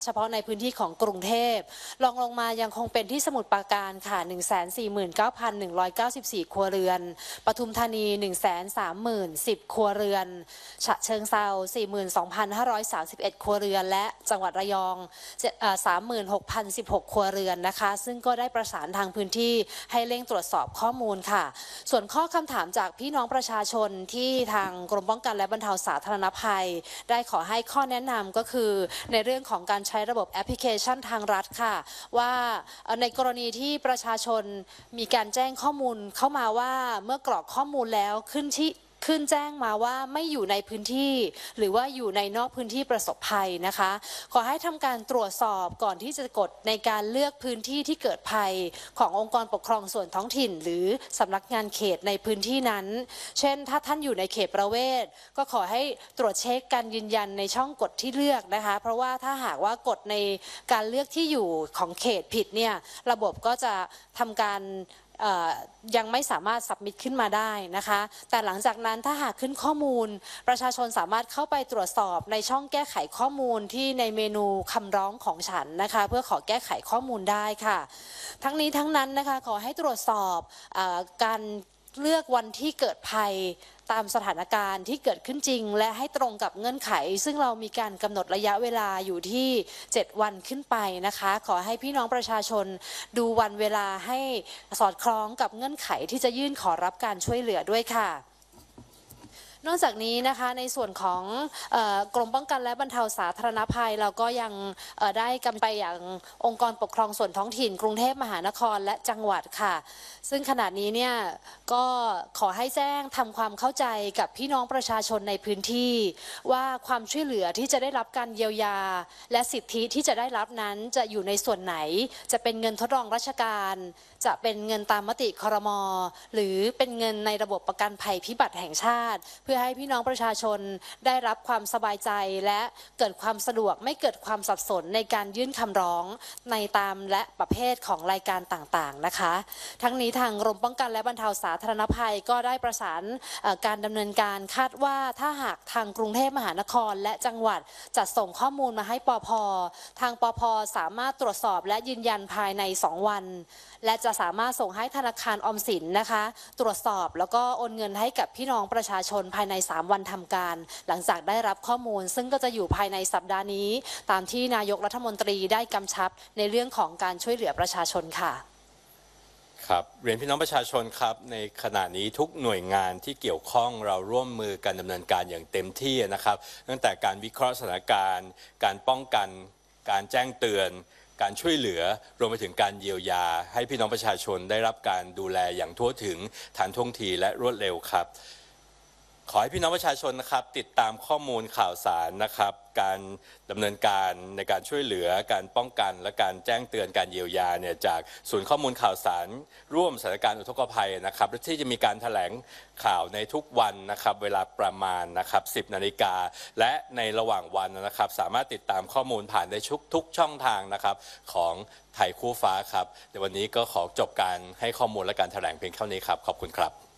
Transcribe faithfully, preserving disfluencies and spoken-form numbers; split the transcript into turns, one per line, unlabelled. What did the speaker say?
เฉพาะในพื้นที่ของกรุงเทพรองลงมายังคงเป็นที่สมุทรปราการค่ะ หนึ่งแสนสี่หมื่นเก้าพันหนึ่งร้อยเก้าสิบสี่ ครัวเรือนปทุมธานี หนึ่งแสนสามหมื่นสิบ ครัวเรือนฉะเชิงเทรา สี่หมื่นสองพันห้าร้อยสามสิบเอ็ด ครัวเรือนและจังหวัดระยอง สามหมื่นหกพันสิบหก ครัวเรือนนะคะซึ่งก็ได้ประสานทางพื้นที่ให้เร่งตรวจสอบข้อมูลค่ะส่วนข้อคำถามจากพี่น้องประชาชนที่ทางกรมป้องกันและบรรเทาสาธารณภัยได้ขอให้ข้อแนะนำก็คือในเรื่องของการใช้ระบบแอปพลิเคชันทางรัฐค่ะว่าในกรณีที่ประชาชนมีการแจ้งข้อมูลเข้ามาว่าเมื่อกรอกข้อมูลแล้วขึ้นที่ขึ้นแจ้งมาว่าไม่อยู่ในพื้นที่หรือว่าอยู่ในนอกพื้นที่ประสบภัยนะคะขอให้ทำการตรวจสอบก่อนที่จะกดในการเลือกพื้นที่ที่เกิดภัยขององค์กรปกครองส่วนท้องถิ่นหรือสำนักงานเขตในพื้นที่นั้นเช่นถ้าท่านอยู่ในเขตประเวศก็ขอให้ตรวจเช็คการยืนยันในช่องกดที่เลือกนะคะเพราะว่าถ้าหากว่ากดในการเลือกที่อยู่ของเขตผิดเนี่ยระบบก็จะทำการยังไม่สามารถสับมิทขึ้นมาได้นะคะแต่หลังจากนั้นถ้าหากขึ้นข้อมูลประชาชนสามารถเข้าไปตรวจสอบในช่องแก้ไขข้อมูลที่ในเมนูคำร้องของฉันนะคะเพื่อขอแก้ไขข้อมูลได้ค่ะทั้งนี้ทั้งนั้นนะคะขอให้ตรวจสอบการเลือกวันที่เกิดภัยตามสถานการณ์ที่เกิดขึ้นจริงและให้ตรงกับเงื่อนไขซึ่งเรามีการกำหนดระยะเวลาอยู่ที่เจ็ดวันขึ้นไปนะคะขอให้พี่น้องประชาชนดูวันเวลาให้สอดคล้องกับเงื่อนไขที่จะยื่นขอรับการช่วยเหลือด้วยค่ะนอกจากนี้นะคะในส่วนของกรมป้องกันและบรรเทาสาธารณภัยเราก็ยังได้กำไปอย่างองค์กรปกครองส่วนท้องถิ่นกรุงเทพมหานครและจังหวัดค่ะซึ่งขณะนี้เนี่ยก็ขอให้แจ้งทำความเข้าใจกับพี่น้องประชาชนในพื้นที่ว่าความช่วยเหลือที่จะได้รับการเยียวยาและสิทธิที่จะได้รับนั้นจะอยู่ในส่วนไหนจะเป็นเงินทดลองราชการจะเป็นเงินตามมติครม.หรือเป็นเงินในระบบประกันภัยพิบัติแห่งชาติเพื่อให้พี่น้องประชาชนได้รับความสบายใจและเกิดความสะดวกไม่เกิดความสับสนในการยื่นคำร้องในตามและประเภทของรายการต่างๆนะคะทั้งนี้ทางกรมป้องกันและบรรเทาสาธารณภัยก็ได้ประสานการดำเนินการคาดว่าถ้าหากทางกรุงเทพมหานครและจังหวัดจัดส่งข้อมูลมาให้ปภ.ทางปภ.สามารถตรวจสอบและยืนยันภายในสองวันและจะสามารถส่งให้ธนาคารออมสินนะคะตรวจสอบแล้วก็โอนเงินให้กับพี่น้องประชาชนภายในสามวันทำการหลังจากได้รับข้อมูลซึ่งก็จะอยู่ภายในสัปดาห์นี้ตามที่นายกรัฐมนตรีได้กำชับในเรื่องของการช่วยเหลือประชาชนค่ะ
ครับเรียนพี่น้องประชาชนครับในขณะนี้ทุกหน่วยงานที่เกี่ยวข้องเราร่วมมือกันดำเนินการอย่างเต็มที่นะครับตั้งแต่การวิเคราะห์สถานการณ์การป้องกันการแจ้งเตือนการช่วยเหลือรวมไปถึงการเยียวยาให้พี่น้องประชาชนได้รับการดูแลอย่างทั่วถึงทันท่วงทีและรวดเร็วครับขอให้พี่น้องประชาชนนะครับติดตามข้อมูลข่าวสารนะครับการดำเนินการในการช่วยเหลือการป้องกันและการแจ้งเตือนการเยียวยาเนี่ยจากศูนย์ข้อมูลข่าวสารร่วมสถานการณ์อุทกภัยนะครับและที่จะมีการแถลงข่าวในทุกวันนะครับเวลาประมาณนะครับสิบนาฬิกาและในระหว่างวันนะครับสามารถติดตามข้อมูลผ่านได้ทุกทุกช่องทางนะครับของไทยคู่ฟ้าครับในวันนี้ก็ขอจบการให้ข้อมูลและการแถลงเพียงเท่านี้ครับขอบคุณครับ